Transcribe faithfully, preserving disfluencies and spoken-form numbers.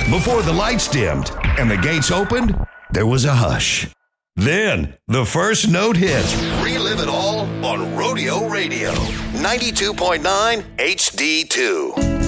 Before the lights dimmed and the gates opened, there was a hush. Then, the first note hit. Relive it all on Rodeo Radio. ninety-two point nine H D two.